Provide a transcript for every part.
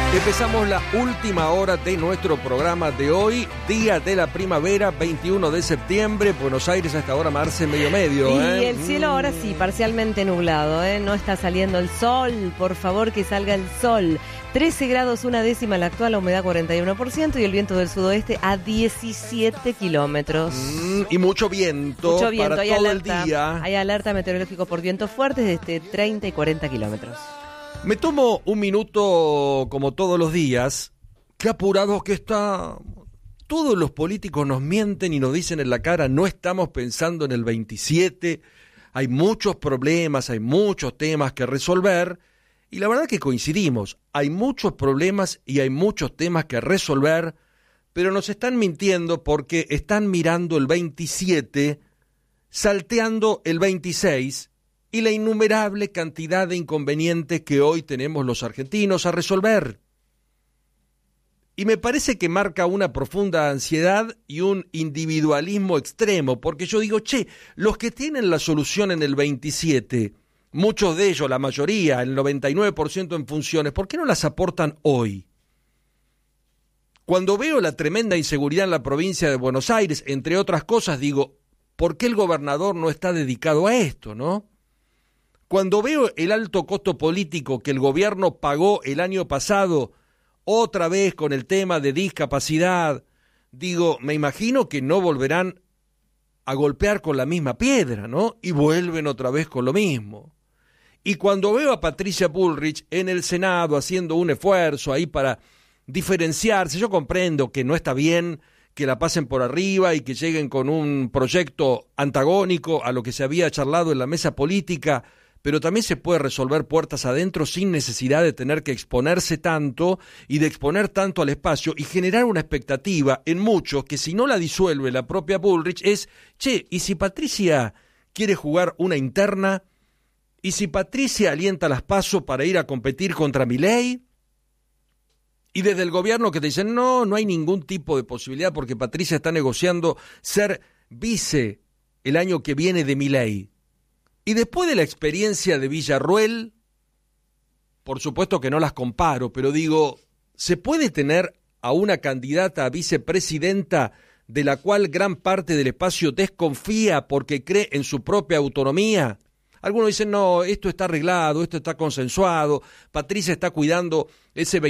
Empezamos la última hora de nuestro programa de hoy, día de la primavera, 21 de septiembre, Buenos Aires a esta hora marce medio. Y el cielo ahora sí, parcialmente nublado, no está saliendo el sol, por favor que salga el sol. 13 grados, 1/10 la actual, la humedad 41% y el viento del sudoeste a 17 kilómetros. Y mucho viento para hay todo alerta, el día. Hay alerta meteorológico por vientos fuertes de 30 y 40 kilómetros. Me tomo un minuto, como todos los días. Qué apurados que está. Todos los políticos nos mienten y nos dicen en la cara, no estamos pensando en el 27. Hay muchos problemas, hay muchos temas que resolver. Y la verdad que coincidimos. Hay muchos problemas y hay muchos temas que resolver, pero nos están mintiendo porque están mirando el 27, salteando el 26, y la innumerable cantidad de inconvenientes que hoy tenemos los argentinos a resolver. Y me parece que marca una profunda ansiedad y un individualismo extremo, porque yo digo, los que tienen la solución en el 27, muchos de ellos, la mayoría, el 99% en funciones, ¿por qué no las aportan hoy? Cuando veo la tremenda inseguridad en la provincia de Buenos Aires, entre otras cosas, digo, ¿por qué el gobernador no está dedicado a esto, no? Cuando veo el alto costo político que el gobierno pagó el año pasado, otra vez con el tema de discapacidad, digo, me imagino que no volverán a golpear con la misma piedra, ¿no? Y vuelven otra vez con lo mismo. Y cuando veo a Patricia Bullrich en el Senado haciendo un esfuerzo ahí para diferenciarse, yo comprendo que no está bien que la pasen por arriba y que lleguen con un proyecto antagónico a lo que se había charlado en la mesa política, pero también se puede resolver puertas adentro sin necesidad de tener que exponerse tanto y de exponer tanto al espacio y generar una expectativa en muchos que si no la disuelve la propia Bullrich es, ¿y si Patricia quiere jugar una interna? ¿Y si Patricia alienta las PASO para ir a competir contra Milei? Y desde el gobierno que te dicen, no hay ningún tipo de posibilidad porque Patricia está negociando ser vice el año que viene de Milei. Y después de la experiencia de Villarruel, por supuesto que no las comparo, pero digo, ¿se puede tener a una candidata a vicepresidenta de la cual gran parte del espacio desconfía porque cree en su propia autonomía? Algunos dicen, no, esto está arreglado, esto está consensuado, Patricia está cuidando ese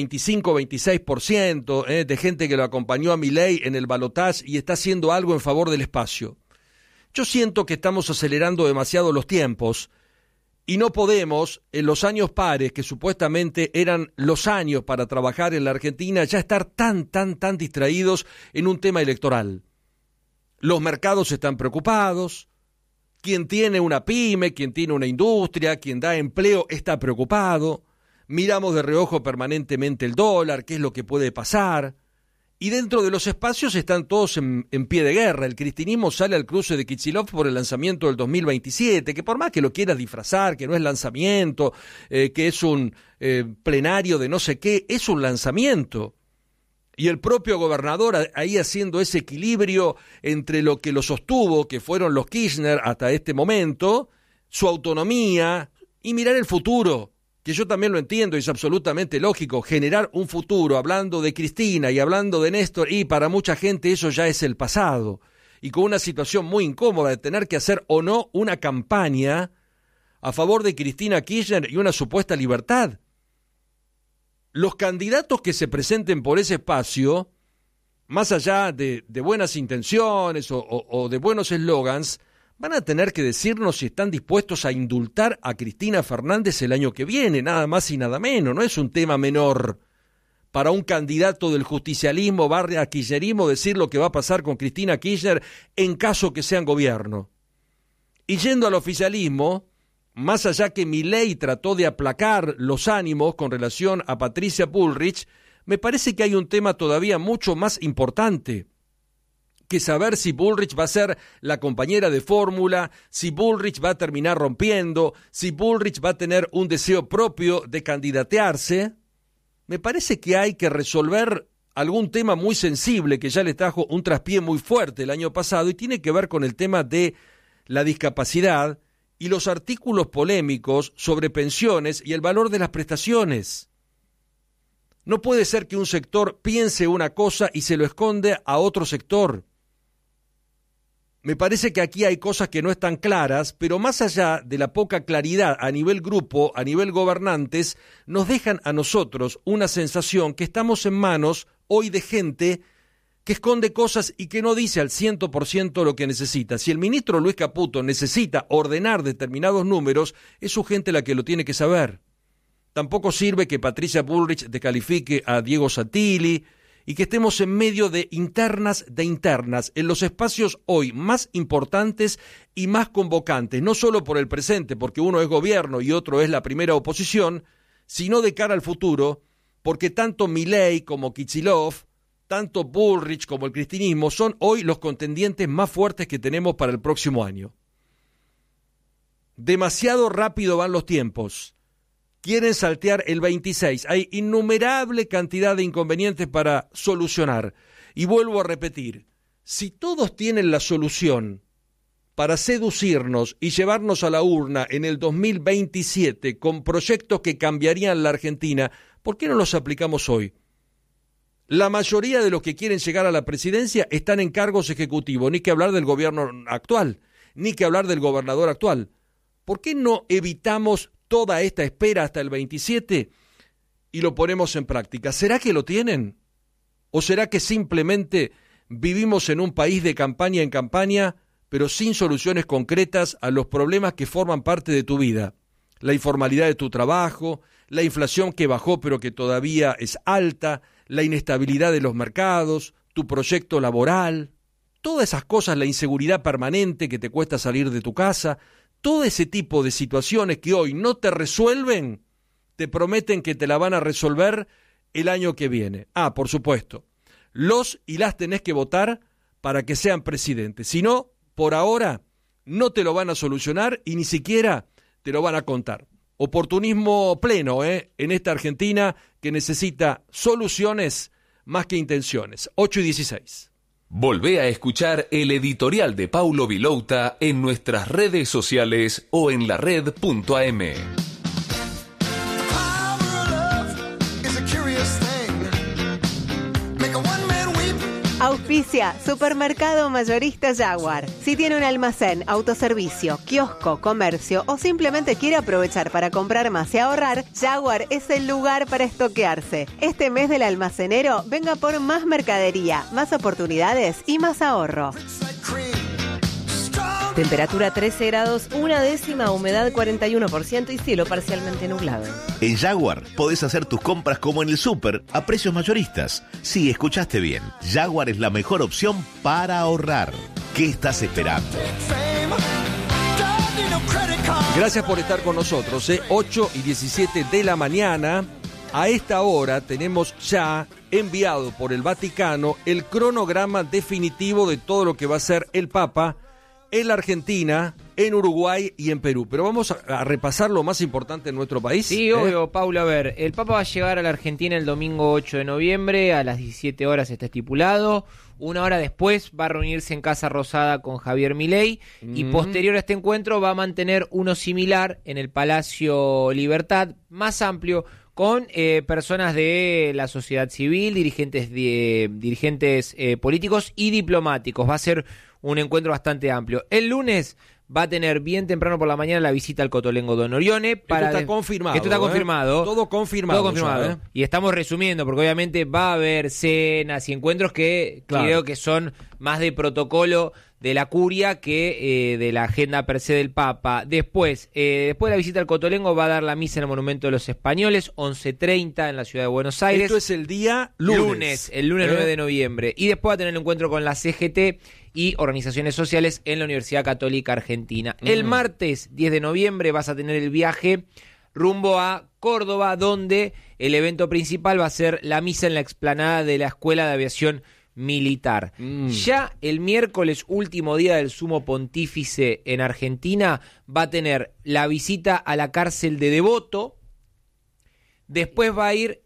25-26% de gente que lo acompañó a Milei en el balotaje y está haciendo algo en favor del espacio. Yo siento que estamos acelerando demasiado los tiempos y no podemos, en los años pares, que supuestamente eran los años para trabajar en la Argentina, ya estar tan distraídos en un tema electoral. Los mercados están preocupados, quien tiene una pyme, quien tiene una industria, quien da empleo está preocupado, miramos de reojo permanentemente el dólar, qué es lo que puede pasar. Y dentro de los espacios están todos en pie de guerra. El cristinismo sale al cruce de Kicillof por el lanzamiento del 2027, que por más que lo quieras disfrazar, que no es lanzamiento, que es un plenario de no sé qué, es un lanzamiento. Y el propio gobernador ahí haciendo ese equilibrio entre lo que lo sostuvo, que fueron los Kirchner hasta este momento, su autonomía y mirar el futuro. Que yo también lo entiendo y es absolutamente lógico, generar un futuro hablando de Cristina y hablando de Néstor, y para mucha gente eso ya es el pasado, y con una situación muy incómoda de tener que hacer o no una campaña a favor de Cristina Kirchner y una supuesta libertad. Los candidatos que se presenten por ese espacio, más allá de buenas intenciones o de buenos eslogans, van a tener que decirnos si están dispuestos a indultar a Cristina Fernández el año que viene, nada más y nada menos. No es un tema menor para un candidato del justicialismo barra kirchnerismo decir lo que va a pasar con Cristina Kirchner en caso que sean gobierno. Y yendo al oficialismo, más allá que Milei trató de aplacar los ánimos con relación a Patricia Bullrich, me parece que hay un tema todavía mucho más importante que saber si Bullrich va a ser la compañera de fórmula, si Bullrich va a terminar rompiendo, si Bullrich va a tener un deseo propio de candidatearse. Me parece que hay que resolver algún tema muy sensible que ya le trajo un traspié muy fuerte el año pasado y tiene que ver con el tema de la discapacidad y los artículos polémicos sobre pensiones y el valor de las prestaciones. No puede ser que un sector piense una cosa y se lo esconde a otro sector. Me parece que aquí hay cosas que no están claras, pero más allá de la poca claridad a nivel grupo, a nivel gobernantes, nos dejan a nosotros una sensación que estamos en manos hoy de gente que esconde cosas y que no dice al 100% lo que necesita. Si el ministro Luis Caputo necesita ordenar determinados números, es su gente la que lo tiene que saber. Tampoco sirve que Patricia Bullrich descalifique a Diego Santilli y que estemos en medio de internas en los espacios hoy más importantes y más convocantes, no solo por el presente, porque uno es gobierno y otro es la primera oposición, sino de cara al futuro, porque tanto Milei como Kicillof, tanto Bullrich como el cristinismo son hoy los contendientes más fuertes que tenemos para el próximo año. Demasiado rápido van los tiempos. Quieren saltear el 26. Hay innumerable cantidad de inconvenientes para solucionar. Y vuelvo a repetir, si todos tienen la solución para seducirnos y llevarnos a la urna en el 2027 con proyectos que cambiarían la Argentina, ¿por qué no los aplicamos hoy? La mayoría de los que quieren llegar a la presidencia están en cargos ejecutivos, ni que hablar del gobierno actual, ni que hablar del gobernador actual. ¿Por qué no evitamos toda esta espera hasta el 27 y lo ponemos en práctica? ¿Será que lo tienen? ¿O será que simplemente vivimos en un país de campaña en campaña, pero sin soluciones concretas a los problemas que forman parte de tu vida? La informalidad de tu trabajo, la inflación que bajó pero que todavía es alta, la inestabilidad de los mercados, tu proyecto laboral, todas esas cosas, la inseguridad permanente que te cuesta salir de tu casa, todo ese tipo de situaciones que hoy no te resuelven, te prometen que te la van a resolver el año que viene. Ah, por supuesto, los y las tenés que votar para que sean presidentes. Si no, por ahora no te lo van a solucionar y ni siquiera te lo van a contar. Oportunismo pleno, en esta Argentina que necesita soluciones más que intenciones. 8:16. Volvé a escuchar el editorial de Paulo Vilouta en nuestras redes sociales o en lared.am. Auspicia Supermercado Mayorista Jaguar. Si tiene un almacén, autoservicio, kiosco, comercio o simplemente quiere aprovechar para comprar más y ahorrar, Jaguar es el lugar para estoquearse. Este mes del almacenero, venga por más mercadería, más oportunidades y más ahorro. Temperatura 13 grados, 1/10, humedad 41% y cielo parcialmente nublado. En Jaguar podés hacer tus compras como en el súper, a precios mayoristas. Sí, escuchaste bien. Jaguar es la mejor opción para ahorrar. ¿Qué estás esperando? Gracias por estar con nosotros, 8:17 de la mañana. A esta hora tenemos ya enviado por el Vaticano el cronograma definitivo de todo lo que va a ser el Papa en la Argentina, en Uruguay y en Perú. Pero vamos a repasar lo más importante en nuestro país. Sí, obvio, Paulo. A ver, el Papa va a llegar a la Argentina el domingo 8 de noviembre, a las 17 horas está estipulado. Una hora después va a reunirse en Casa Rosada con Javier Milei y posterior a este encuentro va a mantener uno similar en el Palacio Libertad, más amplio, con personas de la sociedad civil, dirigentes políticos y diplomáticos. Va a ser un encuentro bastante amplio. El lunes va a tener bien temprano por la mañana la visita al Cotolengo Don Orione. Esto está confirmado. Esto está confirmado. Todo confirmado. Ya. Y estamos resumiendo, porque obviamente va a haber cenas y encuentros que creo que son más de protocolo de la curia que de la agenda per se del Papa. Después de la visita al Cotolengo va a dar la misa en el Monumento de los Españoles, 11:30 en la ciudad de Buenos Aires. Esto es el día lunes. El lunes 9 de noviembre. Y después va a tener el encuentro con la CGT y organizaciones sociales en la Universidad Católica Argentina. El martes 10 de noviembre vas a tener el viaje rumbo a Córdoba, donde el evento principal va a ser la misa en la explanada de la Escuela de Aviación Militar. Ya el miércoles, último día del Sumo Pontífice en Argentina, va a tener la visita a la cárcel de Devoto. Después va a ir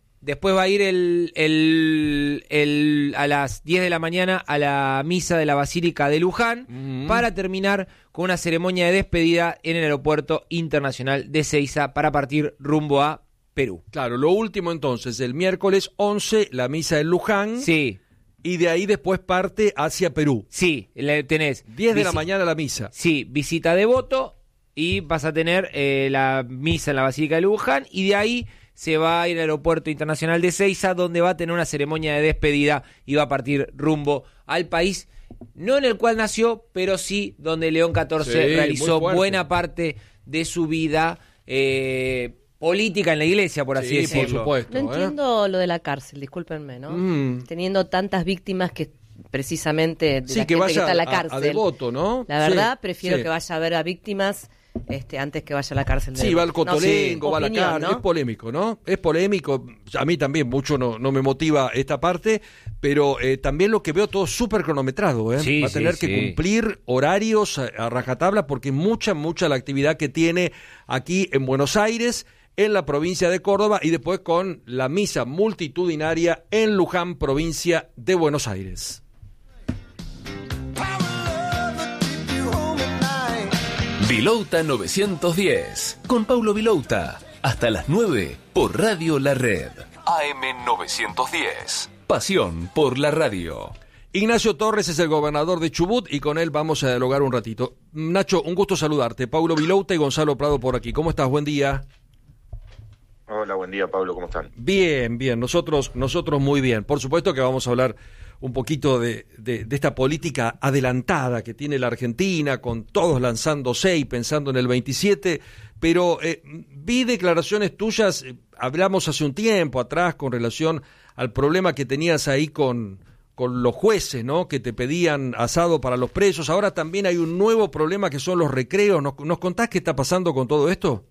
a las 10 de la mañana a la misa de la Basílica de Luján, para terminar con una ceremonia de despedida en el Aeropuerto Internacional de Ezeiza para partir rumbo a Perú. Claro, lo último entonces, el miércoles 11, la misa en Luján. Sí. Y de ahí después parte hacia Perú. Sí, tenés 10 de la mañana la misa. Sí, visita de voto y vas a tener la misa en la Basílica de Luján y de ahí se va a ir al Aeropuerto Internacional de Ezeiza, donde va a tener una ceremonia de despedida y va a partir rumbo al país, no en el cual nació, pero sí donde León XIV realizó buena parte de su vida política en la iglesia, por así decirlo. Por supuesto. No entiendo lo de la cárcel, discúlpenme, ¿no? Teniendo tantas víctimas que precisamente de la que gente vaya que está en la cárcel. a devoto, ¿no? La verdad, prefiero que vaya a ver a víctimas antes que vaya a la cárcel. Sí, va al Cotolengo, va a la Opinión, cárcel. ¿no? Es polémico, ¿no? Es polémico. A mí también mucho no me motiva esta parte, pero también lo que veo todo súper cronometrado, ¿eh? Sí, va a tener que cumplir horarios a rajatabla porque mucha la actividad que tiene aquí en Buenos Aires, en la provincia de Córdoba y después con la misa multitudinaria en Luján, provincia de Buenos Aires. Vilouta 910, con Paulo Vilouta, hasta las 9 por Radio La Red. AM 910, pasión por la radio. Ignacio Torres es el gobernador de Chubut y con él vamos a dialogar un ratito. Nacho, un gusto saludarte. Paulo Vilouta y Gonzalo Prado por aquí. ¿Cómo estás? Buen día. Hola, buen día, Pablo, ¿cómo están? Bien, nosotros muy bien. Por supuesto que vamos a hablar un poquito de esta política adelantada que tiene la Argentina, con todos lanzándose y pensando en el 27, pero vi declaraciones tuyas, hablamos hace un tiempo atrás con relación al problema que tenías ahí con los jueces, ¿no? Que te pedían asado para los presos. Ahora también hay un nuevo problema que son los recreos. ¿Nos contás qué está pasando con todo esto?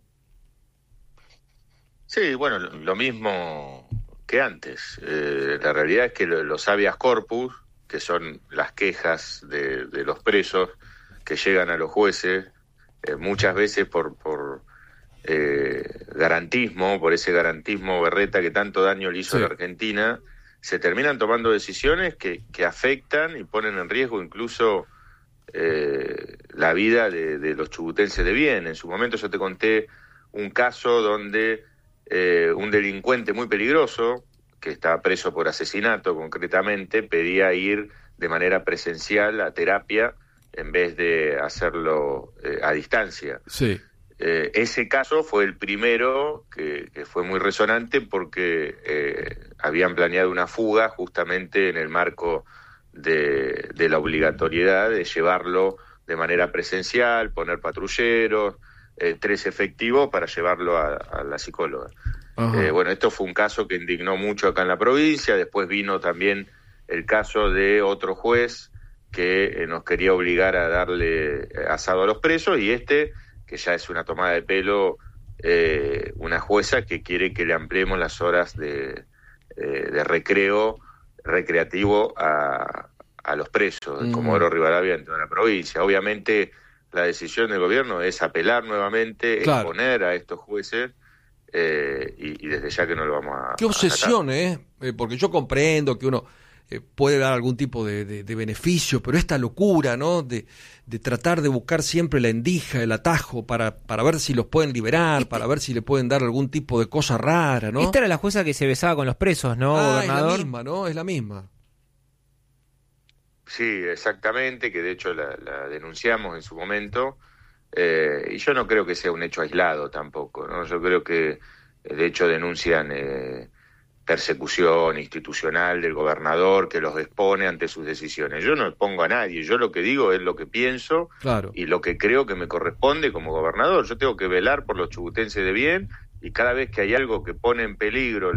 Sí, bueno, lo mismo que antes. La realidad es que los habeas corpus, que son las quejas de los presos que llegan a los jueces, muchas veces por garantismo, por ese garantismo berreta que tanto daño le hizo a la Argentina, se terminan tomando decisiones que afectan y ponen en riesgo incluso la vida de los chubutenses de bien. En su momento yo te conté un caso donde un delincuente muy peligroso, que estaba preso por asesinato concretamente, pedía ir de manera presencial a terapia en vez de hacerlo a distancia. Sí. Ese caso fue el primero que fue muy resonante porque habían planeado una fuga justamente en el marco de la obligatoriedad de llevarlo de manera presencial, poner patrulleros, 3 efectivos para llevarlo a la psicóloga. Bueno, esto fue un caso que indignó mucho acá en la provincia. Después vino también el caso de otro juez que nos quería obligar a darle asado a los presos, y que ya es una tomada de pelo, una jueza que quiere que le ampliemos las horas de recreativo a los presos de Comodoro Rivadavia en toda la provincia. Obviamente la decisión del gobierno es apelar nuevamente, exponer a estos jueces, y desde ya que no lo vamos a... Qué obsesión, porque yo comprendo que uno puede dar algún tipo de beneficio, pero esta locura, ¿no? De tratar de buscar siempre la endija, el atajo, para ver si los pueden liberar, para ver si le pueden dar algún tipo de cosa rara, ¿no? Esta era la jueza que se besaba con los presos, ¿no, gobernador? Es la misma, ¿no? Es la misma. Sí, exactamente, que de hecho la denunciamos en su momento, y yo no creo que sea un hecho aislado tampoco, ¿no? Yo creo que de hecho denuncian persecución institucional del gobernador que los expone ante sus decisiones. Yo no expongo a nadie, yo lo que digo es lo que pienso y lo que creo que me corresponde como gobernador. Yo tengo que velar por los chubutenses de bien, y cada vez que hay algo que pone en peligro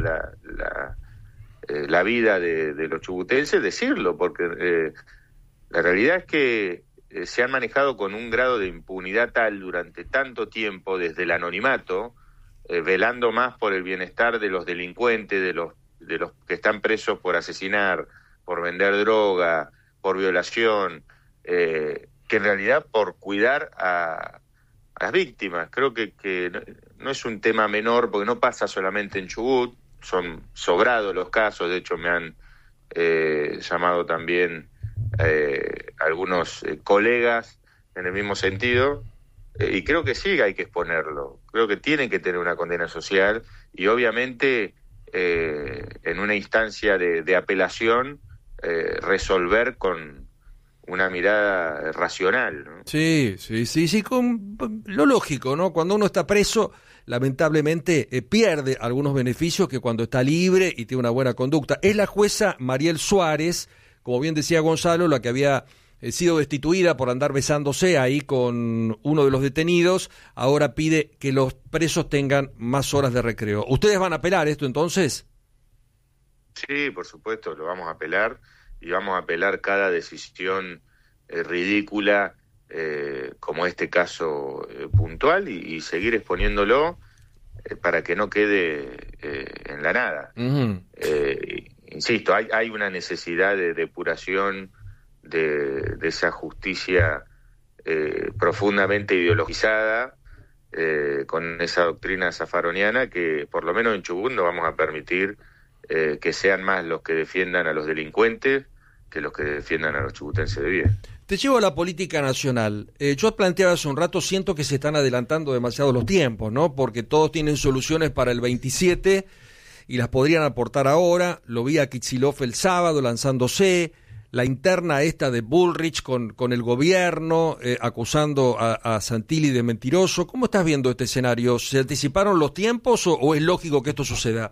la vida de los chubutenses, decirlo, porque la realidad es que se han manejado con un grado de impunidad tal durante tanto tiempo, desde el anonimato, velando más por el bienestar de los delincuentes, de los que están presos por asesinar, por vender droga, por violación, que en realidad por cuidar a las víctimas. Creo que no es un tema menor, porque no pasa solamente en Chubut, son sobrados los casos. De hecho me han llamado también algunos colegas en el mismo sentido, y creo que sí hay que exponerlo, creo que tienen que tener una condena social y obviamente en una instancia de apelación resolver con una mirada racional, ¿no? Sí, con lo lógico, ¿no? Cuando uno está preso, lamentablemente pierde algunos beneficios que cuando está libre y tiene una buena conducta. Es la jueza Mariel Suárez, como bien decía Gonzalo, la que había sido destituida por andar besándose ahí con uno de los detenidos, ahora pide que los presos tengan más horas de recreo. ¿Ustedes van a apelar esto entonces? Sí, por supuesto, lo vamos a apelar y vamos a apelar cada decisión ridícula como este caso puntual y seguir exponiéndolo para que no quede en la nada. Uh-huh. Insisto, hay una necesidad de depuración de esa justicia profundamente ideologizada con esa doctrina zafaroniana que por lo menos en Chubut no vamos a permitir que sean más los que defiendan a los delincuentes que los que defiendan a los chubutenses de bien. Te llevo a la política nacional. Yo planteaba hace un rato, siento que se están adelantando demasiado los tiempos, ¿no? Porque todos tienen soluciones para el 27 y las podrían aportar ahora. Lo vi a Kicillof el sábado lanzándose, la interna esta de Bullrich con el gobierno, acusando a Santilli de mentiroso. ¿Cómo estás viendo este escenario? ¿Se anticiparon los tiempos o es lógico que esto suceda?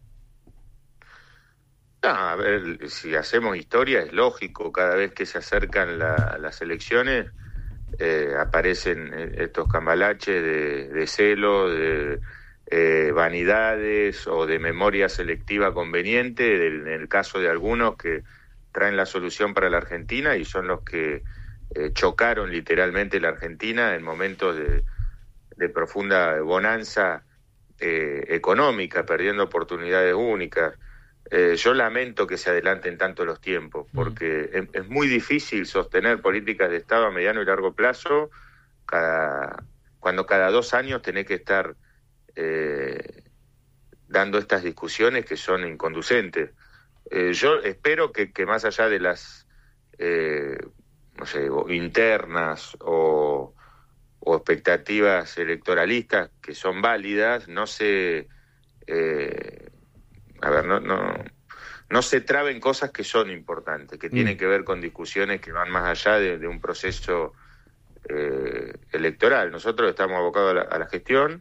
No, a ver, si hacemos historia es lógico, cada vez que se acercan las elecciones aparecen estos cambalaches de celo, de vanidades o de memoria selectiva conveniente, en el caso de algunos que traen la solución para la Argentina y son los que chocaron literalmente la Argentina en momentos de profunda bonanza económica, perdiendo oportunidades únicas. Yo lamento que se adelanten tanto los tiempos, porque es muy difícil sostener políticas de Estado a mediano y largo plazo cuando cada 2 años tenés que estar dando estas discusiones que son inconducentes. Yo espero que más allá de las no sé, internas o expectativas electoralistas que son válidas, no se no se traben cosas que son importantes, que tienen que ver con discusiones que van más allá de un proceso electoral. Nosotros estamos abocados a la gestión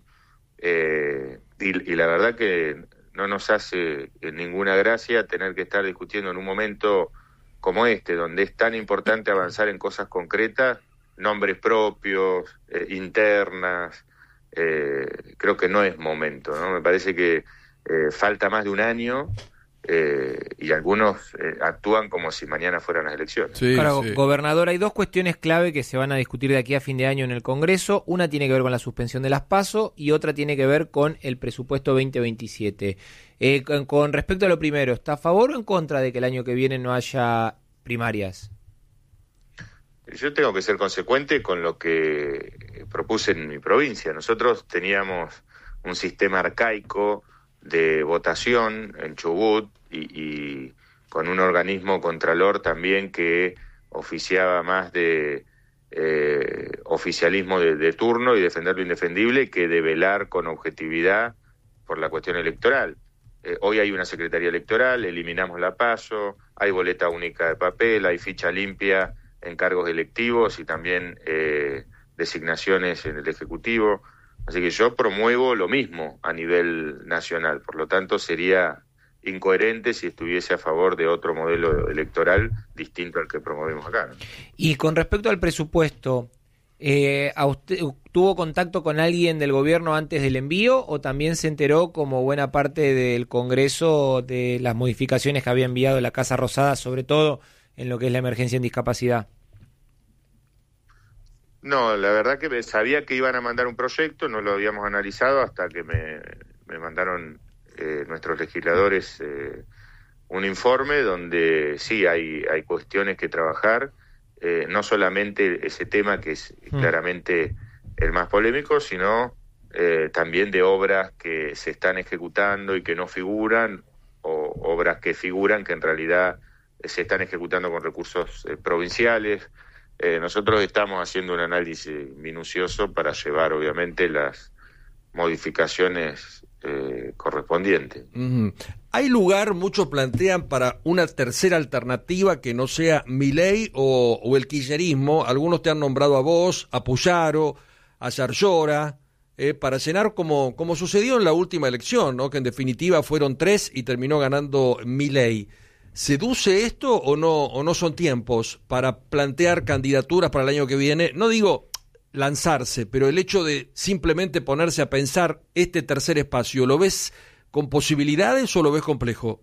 y la verdad que no nos hace ninguna gracia tener que estar discutiendo en un momento como este, donde es tan importante avanzar en cosas concretas, nombres propios, internas. Creo que no es momento, ¿no? Me parece que falta más de un año y algunos actúan como si mañana fueran las elecciones. Sí, claro, sí. Gobernador, hay 2 cuestiones clave que se van a discutir de aquí a fin de año en el Congreso. Una tiene que ver con la suspensión de las PASO y otra tiene que ver con el presupuesto 2027. Con respecto a lo primero, ¿está a favor o en contra de que el año que viene no haya primarias? Yo tengo que ser consecuente con lo que propuse en mi provincia. Nosotros teníamos un sistema arcaico de votación en Chubut y con un organismo contralor también que oficiaba más de oficialismo de turno y defender lo indefendible que de velar con objetividad por la cuestión electoral. Hoy hay una secretaría electoral, eliminamos la PASO, hay boleta única de papel, hay ficha limpia en cargos electivos y también designaciones en el Ejecutivo. Así que yo promuevo lo mismo a nivel nacional, por lo tanto sería incoherente si estuviese a favor de otro modelo electoral distinto al que promovemos acá, ¿no? Y con respecto al presupuesto, ¿tuvo contacto con alguien del gobierno antes del envío o también se enteró como buena parte del Congreso de las modificaciones que había enviado la Casa Rosada, sobre todo en lo que es la emergencia en discapacidad? No, la verdad que sabía que iban a mandar un proyecto, no lo habíamos analizado hasta que me mandaron nuestros legisladores un informe donde sí hay cuestiones que trabajar, no solamente ese tema que es claramente el más polémico, sino también de obras que se están ejecutando y que no figuran, o obras que figuran que en realidad se están ejecutando con recursos provinciales. nosotros estamos haciendo un análisis minucioso para llevar, obviamente, las modificaciones correspondientes. ¿Hay lugar, muchos plantean, para una tercera alternativa que no sea Milei o el kirchnerismo? Algunos te han nombrado a vos, a Puyaro, a Yarlora, para llenar como sucedió en la última elección, ¿no? Que en definitiva fueron 3 y terminó ganando Milei. ¿Seduce esto o no son tiempos para plantear candidaturas para el año que viene? No digo lanzarse, pero el hecho de simplemente ponerse a pensar este tercer espacio, ¿lo ves con posibilidades o lo ves complejo?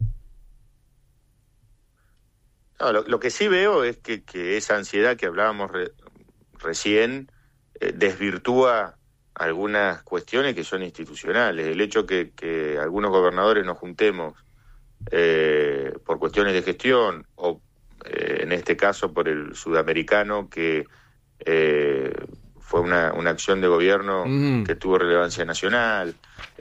No, lo que sí veo es que esa ansiedad que hablábamos recién desvirtúa algunas cuestiones que son institucionales. El hecho que algunos gobernadores nos juntemos por cuestiones de gestión o en este caso por el sudamericano que fue una acción de gobierno que tuvo relevancia nacional,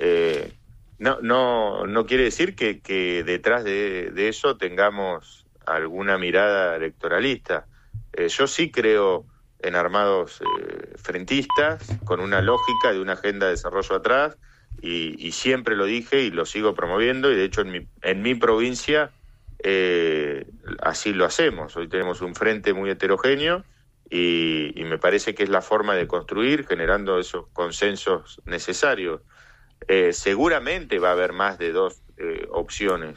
no quiere decir que detrás de eso tengamos alguna mirada electoralista. Yo sí creo en armados frentistas, con una lógica de una agenda de desarrollo atrás, y siempre lo dije y lo sigo promoviendo, y de hecho en mi provincia así lo hacemos. Hoy tenemos un frente muy heterogéneo y me parece que es la forma de construir, generando esos consensos necesarios. Seguramente va a haber más de 2 opciones.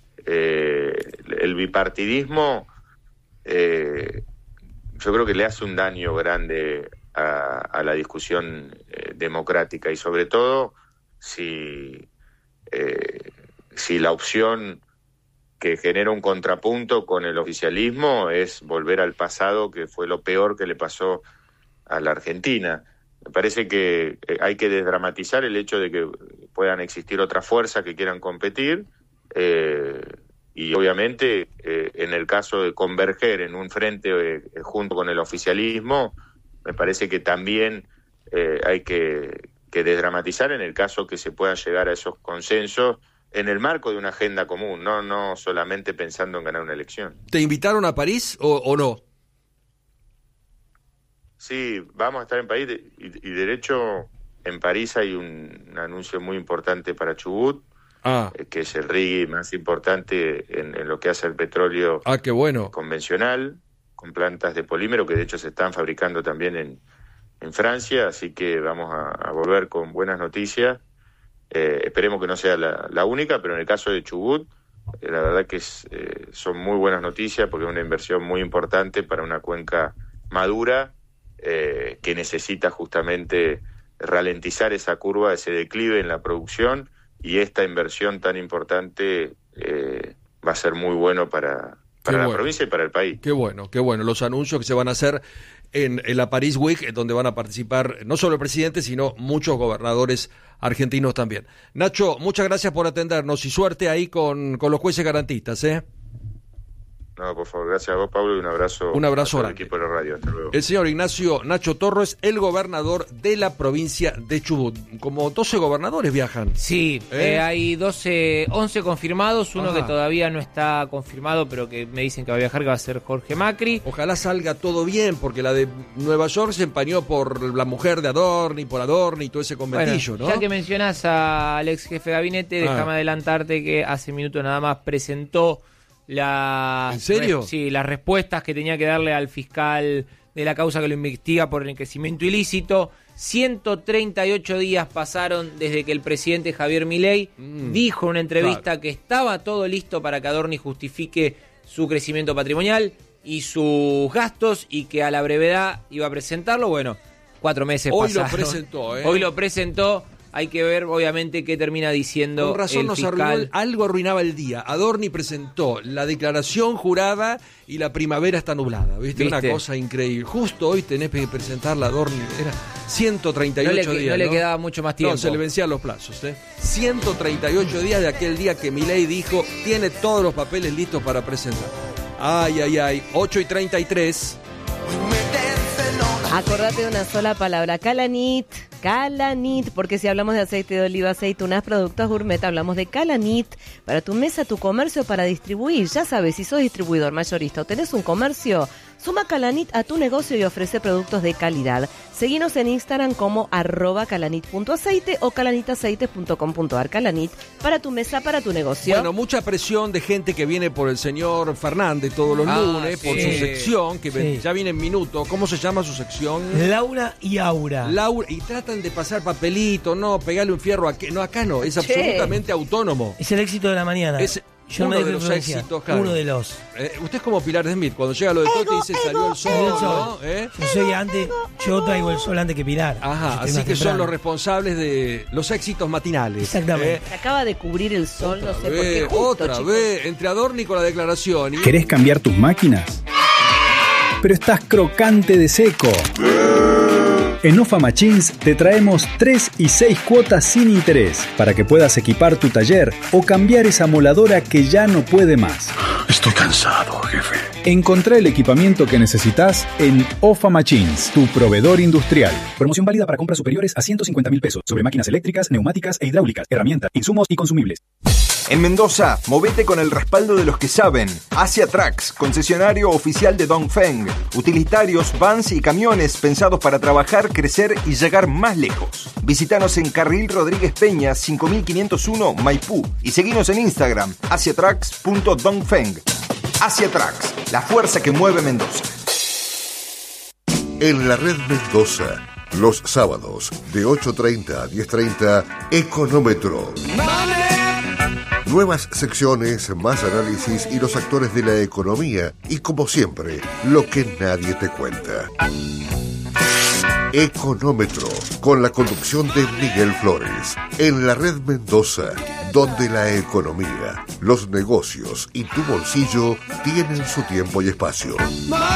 El bipartidismo yo creo que le hace un daño grande a la discusión democrática, y sobre todo si la opción que genera un contrapunto con el oficialismo es volver al pasado, que fue lo peor que le pasó a la Argentina. Me parece que hay que desdramatizar el hecho de que puedan existir otras fuerzas que quieran competir, y obviamente en el caso de converger en un frente junto con el oficialismo, me parece que también hay que desdramatizar en el caso que se puedan llegar a esos consensos en el marco de una agenda común, no solamente pensando en ganar una elección. ¿Te invitaron a París o no? Sí, vamos a estar en París, y de hecho en París hay un anuncio muy importante para Chubut, que es el RIGI más importante en lo que hace el petróleo qué bueno. Convencional, con plantas de polímero que de hecho se están fabricando también en Francia, así que vamos a volver con buenas noticias. Esperemos que no sea la única, pero en el caso de Chubut, la verdad que son muy buenas noticias, porque es una inversión muy importante para una cuenca madura, que necesita justamente ralentizar esa curva, ese declive en la producción, y esta inversión tan importante va a ser muy bueno para la provincia y para el país. Qué bueno los anuncios que se van a hacer en la Paris Week, donde van a participar no solo el presidente, sino muchos gobernadores argentinos también. Nacho, muchas gracias por atendernos y suerte ahí con los jueces garantistas, ¿eh? No, por favor, gracias a vos, Pablo, y un abrazo a todo el equipo de la radio. Hasta luego. El señor Ignacio Nacho Torres, el gobernador de la provincia de Chubut. Como 12 gobernadores viajan. Sí, hay 11 confirmados, uno que todavía no está confirmado, pero que me dicen que va a viajar, que va a ser Jorge Macri. Ojalá salga todo bien, porque la de Nueva York se empañó por la mujer de Adorni, por Adorni y todo ese conventillo, bueno, ¿no? Ya que mencionas al ex jefe de gabinete, déjame adelantarte que hace minutos nada más presentó ¿En serio? Sí, las respuestas que tenía que darle al fiscal de la causa que lo investiga por enriquecimiento ilícito. 138 días pasaron desde que el presidente Javier Milei dijo en una entrevista que estaba todo listo para que Adorni justifique su crecimiento patrimonial y sus gastos, y que a la brevedad iba a presentarlo. Bueno, 4 meses pasaron. Hoy lo presentó. Hay que ver, obviamente, qué termina diciendo Con razón el fiscal. Algo arruinaba el día. Adorni presentó la declaración jurada y la primavera está nublada. ¿Viste? Una cosa increíble. Justo hoy tenés que presentar la Adorni. Era 138 días. No le quedaba mucho más tiempo. No, se le vencían los plazos. 138 días de aquel día que Milei dijo, tiene todos los papeles listos para presentar. Ay, 8:33. Acordate de una sola palabra, Calanit, porque si hablamos de aceite de oliva, aceitunas, productos gourmet, hablamos de Calanit, para tu mesa, tu comercio, para distribuir. Ya sabes, si sos distribuidor mayorista o tenés un comercio, Suma Calanit a tu negocio y ofrece productos de calidad. Seguinos en Instagram como @calanit.aceite o calanitaceites.com.ar. Calanit, para tu mesa, para tu negocio. Bueno, mucha presión de gente que viene por el señor Fernández todos los lunes, por su sección, que ya viene en minutos. ¿Cómo se llama su sección? Laura y Aura. Y tratan de pasar papelito, no, pegarle un fierro aquí. No, acá no, es absolutamente autónomo. Es el éxito de la mañana. Yo uno de los éxitos, claro. Uno de los. Usted es como Pilar Smith, cuando llega lo de Totti dice salió el sol, ¿no? Yo traigo el sol antes que Pilar. Ajá, así que son los responsables de los éxitos matinales. Exactamente. Se acaba de cubrir el sol, no sé por qué. Otra vez, entre Adorni con la declaración. ¿Querés cambiar tus máquinas? Pero estás crocante de seco. En OFA Machines te traemos 3 y 6 cuotas sin interés para que puedas equipar tu taller o cambiar esa moladora que ya no puede más. Estoy cansado, jefe. Encontrá el equipamiento que necesitas en OFA Machines, tu proveedor industrial. Promoción válida para compras superiores a 150.000 pesos sobre máquinas eléctricas, neumáticas e hidráulicas, herramientas, insumos y consumibles. En Mendoza, movete con el respaldo de los que saben. Asia Trucks, concesionario oficial de Dongfeng. Utilitarios, vans y camiones pensados para trabajar, crecer y llegar más lejos. Visítanos en Carril Rodríguez Peña, 5501 Maipú. Y seguinos en Instagram, asiatrucks.dongfeng. Asia Trucks, la fuerza que mueve Mendoza. En la red Mendoza, los sábados de 8:30 a 10:30, Económetro. Nuevas secciones, más análisis y los actores de la economía. Y como siempre, lo que nadie te cuenta. Económetro, con la conducción de Miguel Flores. En la red Mendoza, donde la economía, los negocios y tu bolsillo tienen su tiempo y espacio.